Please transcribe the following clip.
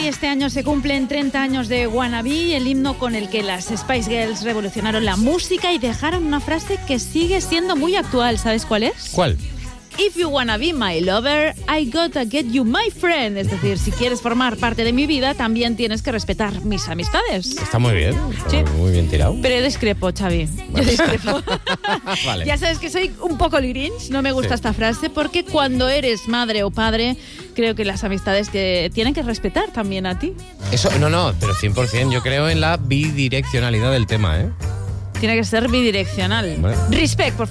Xavi, este año se cumplen 30 años de Wannabe, el himno con el que las Spice Girls revolucionaron la música y dejaron una frase que sigue siendo muy actual. ¿Sabes cuál es? ¿Cuál? If you wanna be my lover, I gotta get you my friend. Es decir, si quieres formar parte de mi vida, también tienes que respetar mis amistades. Está muy bien, Sí. muy bien tirado. Pero yo discrepo, Xavi. Yo discrepo. Vale. Ya sabes que soy un poco Grinch, no me gusta esta frase, porque cuando eres madre o padre, creo que las amistades que tienen que respetar también a ti. Eso, no, pero 100%. Yo creo en la bidireccionalidad del tema, ¿eh? Tiene que ser bidireccional. Vale. Respect, por favor.